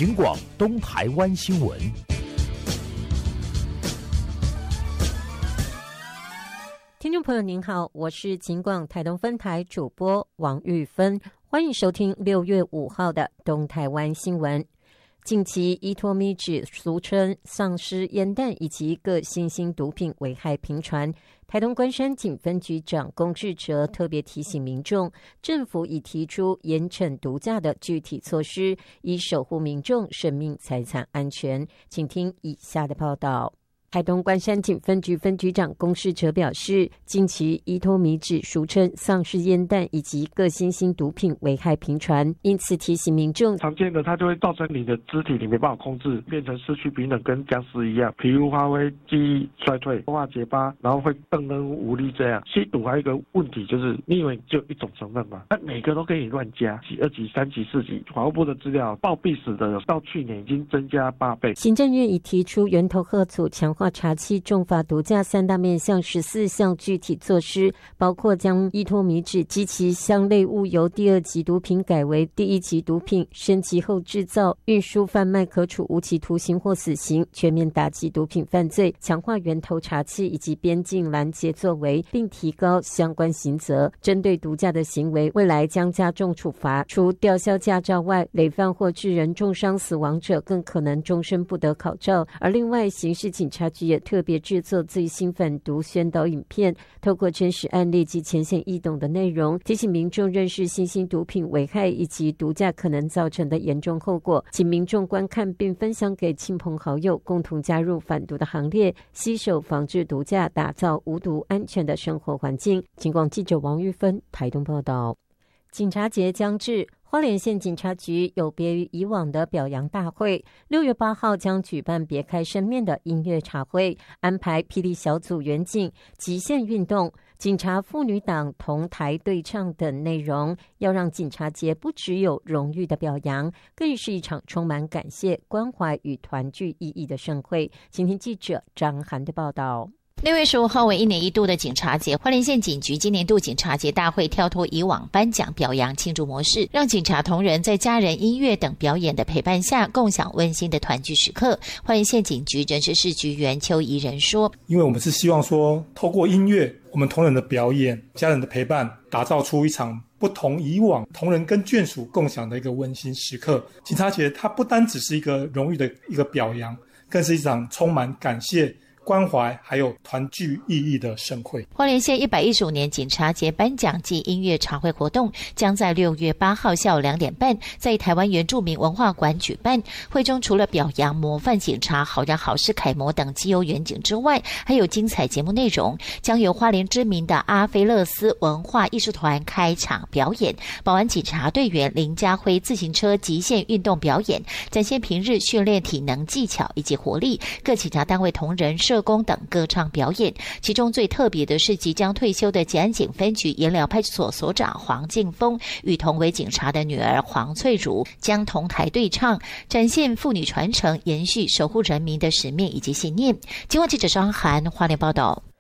警广东台湾新闻。 听众朋友您好，我是警广台东分台主播王玉芬，欢迎收听6月5号的东台湾新闻。近期依托米脂俗称丧尸烟弹以及各新兴毒品危害频传，台东关山警分局长龚志哲特别提醒民众，政府已提出严惩毒驾的具体措施，以守护民众生命财产安全。请听以下的报道。台东关山警分局分局长龚世哲表示，近期依托米脂俗称丧尸烟弹以及各新兴毒品危害频传，因此提醒民众， 常见的它就会造成你的肢体你没办法控制，变成失去平衡，跟僵尸一样，皮肤发灰、记忆衰退、说话结巴，然后会瞪瞪无力这样。吸毒还有一个问题就是，你以为只有一种成分吗？那每个都可以乱加，2级、3级、4级。法务部的资料，暴毙死的到去年已经增加8倍。 行政院已提出源头吓阻、强化查缉、重罚毒驾3大面向14项具体措施，包括将依托米脂及其相类物由第2级毒品改为第1级毒品，升级后制造、运输、贩卖可处无期徒刑或死刑，全面打击毒品犯罪，强化源头查缉以及边境拦截作为，并提高相关刑责。针对毒驾的行为，未来将加重处罚，除吊销驾照外，累犯或致人重伤死亡者更可能终身不得考照。而另外，刑事警察局也特别制作最新反毒宣导影片，透过真实案例及浅显易懂的内容，提醒民众认识新兴毒品危害以及毒驾可能造成的严重后果，请民众观看并分享给亲朋好友，共同加入反毒的行列，携手防治毒驾，打造无毒安全的生活环境。警广记者王玉芬台东报道。警察节将至，花莲县警察局有别于以往的表扬大会，6月8号将举办别开生面的音乐茶会，安排霹雳小组远景、极限运动、警察妇女党同台对唱等内容，要让警察节不只有荣誉的表扬，更是一场充满感谢、关怀与团聚意义的盛会。请听记者张涵的报道。 6月15号为1年1度的警察节，花莲县警局今年度警察节大会跳脱以往颁奖表扬庆祝模式，让警察同仁在家人、音乐等表演的陪伴下，共享温馨的团聚时刻。花莲县警局人事室局员邱怡仁说， 因为我们是希望说，透过音乐、我们同仁的表演、家人的陪伴，打造出一场不同以往同仁跟眷属共享的一个温馨时刻。警察节它不单只是一个荣誉的一个表扬，更是一场充满感谢、关怀还有团聚意义的盛会。 花莲县115年警察节颁奖暨音乐茶会活动将在6月8号下午2点半在台湾原住民文化馆举办。会中除了表扬模范警察、好人好事楷模等绩优员警之外，还有精彩节目内容，将由花莲知名的阿菲勒斯文化艺术团开场表演，保安警察队员林家辉自行车极限运动表演，展现平日训练体能技巧以及活力，各警察单位同仁、社工等歌唱表演。其中最特别的是即将退休的吉安警分局盐寮派出所所长黄敬峰与同为警察的女儿黄翠如将同台对唱，展现妇女传承、延续守护人民的使命以及信念。警广记者张涵花莲报道。